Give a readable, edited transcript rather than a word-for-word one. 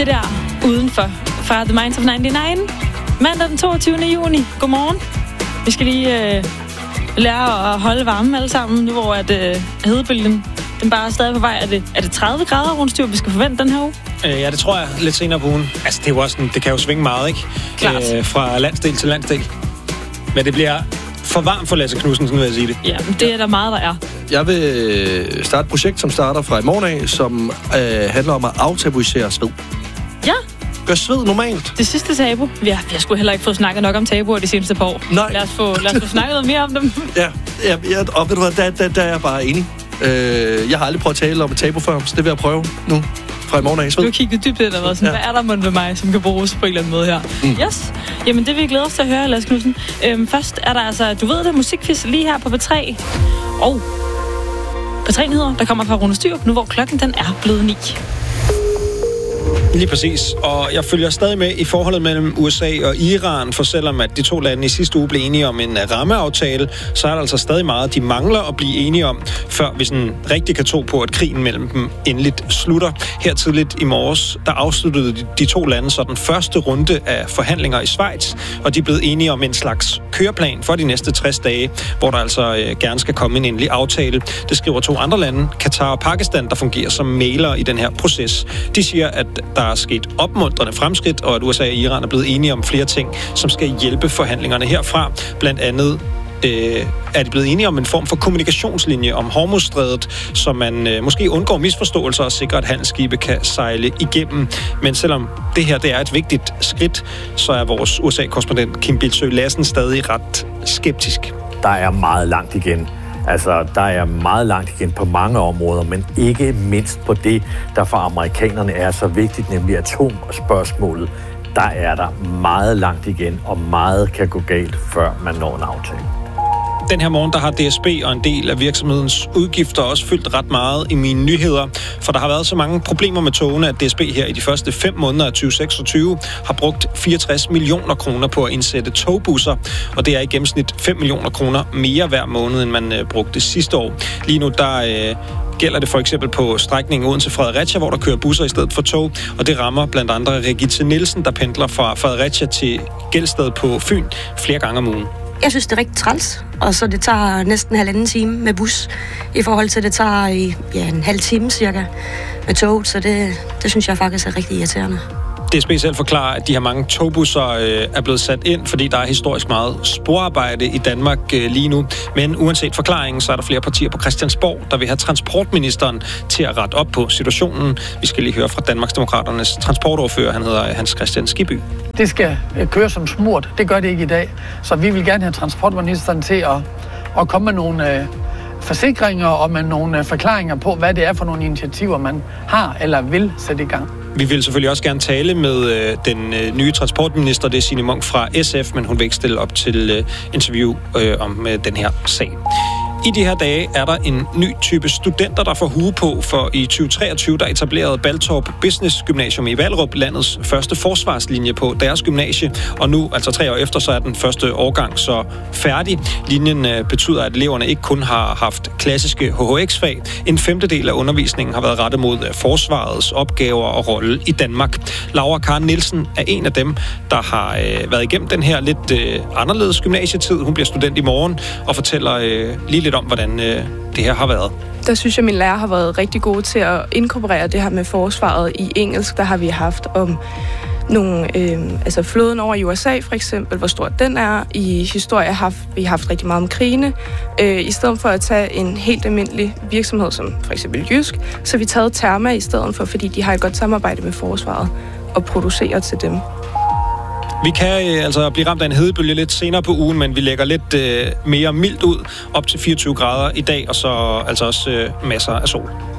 det der udenfor fra The Minds of 99. Mandag den 22. juni. Godmorgen. Vi skal lige lære at holde varme alle sammen, nu hvor hedebølgen den bare er stadig på vej. Er det 30 grader rundstyr, vi skal forvente den her uge? Ja, det tror jeg lidt senere på ugen. Altså, det er jo også det kan jo svinge meget, ikke? Fra landsdel til landsdel. Men det bliver for varmt for Lasse Knudsen, sådan vil jeg sige det. Ja, men det er der meget, der er. Jeg vil starte et projekt, som starter fra i morgen af, som handler om at aftabuisere sved. Ja. Gør sved normalt. Det sidste tabu. Vi har sgu heller ikke fået snakket nok om tabuer de seneste par år. Nej. Lad os få snakket noget mere om dem. Ja, og ved du hvad, der er jeg bare enig. Jeg har aldrig prøvet at tale om et tabu før, så det vil jeg prøve nu. Fra i morgen af. Du har kigget dybt ind og været sådan, hvad er der mon ved mig, som kan bruges på en eller anden måde her? Yes. Jamen, det vil vi glæde os til at høre, Lasse Knudsen. Først er der altså, du ved det, musikquiz lige her på P3. Og P3-nyheder, der kommer fra Rune Styrup, nu hvor klokken den er blevet 9. Lige præcis, og jeg følger stadig med i forholdet mellem USA og Iran, for selvom at de to lande i sidste uge blev enige om en rammeaftale, så er der altså stadig meget, de mangler at blive enige om, før vi sådan rigtig kan tro på, at krigen mellem dem endeligt slutter. Her tidligt i morges, der afsluttede de to lande så den første runde af forhandlinger i Schweiz, og de er blevet enige om en slags køreplan for de næste 60 dage, hvor der altså gerne skal komme en endelig aftale. Det skriver to andre lande, Katar og Pakistan, der fungerer som mæglere i den her proces. De siger, at der er sket opmuntrende fremskridt, og at USA og Iran er blevet enige om flere ting, som skal hjælpe forhandlingerne herfra. Blandt andet er de blevet enige om en form for kommunikationslinje om Hormuzstrædet, så man måske undgår misforståelser og sikrer, at handelsskibe kan sejle igennem. Men selvom det her er et vigtigt skridt, så er vores USA-korrespondent Kim Bildsøe Lassen stadig ret skeptisk. Der er meget langt igen. Altså, der er meget langt igen på mange områder, men ikke mindst på det, der for amerikanerne er så vigtigt, nemlig atomspørgsmålet. Der er der meget langt igen, og meget kan gå galt, før man når en aftale. Den her morgen, der har DSB og en del af virksomhedens udgifter også fyldt ret meget i mine nyheder, for der har været så mange problemer med togene, at DSB her i de første 5 måneder af 2026 har brugt 64 millioner kroner på at indsætte togbusser, og det er i gennemsnit 5 millioner kroner mere hver måned, end man brugte sidste år. Lige nu, der gælder det for eksempel på strækningen Odense Fredericia, hvor der kører busser i stedet for tog, og det rammer blandt andre Rigitte Nielsen, der pendler fra Fredericia til Gelsted på Fyn flere gange om ugen. Jeg synes, det er rigtig træls, og så det tager næsten 1,5 time med bus, i forhold til, det tager en halv time cirka med tog, så det synes jeg faktisk er rigtig irriterende. DSB selv forklarer, at de her mange togbusser er blevet sat ind, fordi der er historisk meget sporarbejde i Danmark lige nu. Men uanset forklaringen, så er der flere partier på Christiansborg, der vil have transportministeren til at rette op på situationen. Vi skal lige høre fra Danmarksdemokraternes transportordfører, han hedder Hans Kristian Skibby. Det skal køre som smurt, det gør det ikke i dag. Så vi vil gerne have transportministeren til at komme med nogle forsikringer og med nogle forklaringer på, hvad det er for nogle initiativer, man har eller vil sætte i gang. Vi vil selvfølgelig også gerne tale med den nye transportminister, det er Signe Munk fra SF, men hun vil ikke stille op til interview om den her sag. I de her dage er der en ny type studenter, der får hue på, for i 2023 der etablerede Baltorp Business Gymnasium i Vallerup landets første forsvarslinje på deres gymnasie, og nu, altså 3 år efter, så er den første årgang så færdig. Linjen betyder, at eleverne ikke kun har haft klassiske HHX-fag. En 1/5 af undervisningen har været rettet mod forsvarets opgaver og rolle i Danmark. Laura Karen Nielsen er en af dem, der har været igennem den her lidt anderledes gymnasietid. Hun bliver student i morgen og fortæller lige lidt om, hvordan det her har været. Der synes jeg, at mine lærer har været rigtig gode til at inkorporere det her med forsvaret i engelsk. Der har vi haft om nogle, flåden over i USA for eksempel, hvor stor den er. I historie har vi haft rigtig meget om krigene. I stedet for at tage en helt almindelig virksomhed, som for eksempel Jysk, så har vi taget Therma i stedet for, fordi de har et godt samarbejde med forsvaret og producerer til dem. Vi kan altså blive ramt af en hedebølge lidt senere på ugen, men vi lægger lidt mere mildt ud, op til 24 grader i dag, og så altså også masser af sol.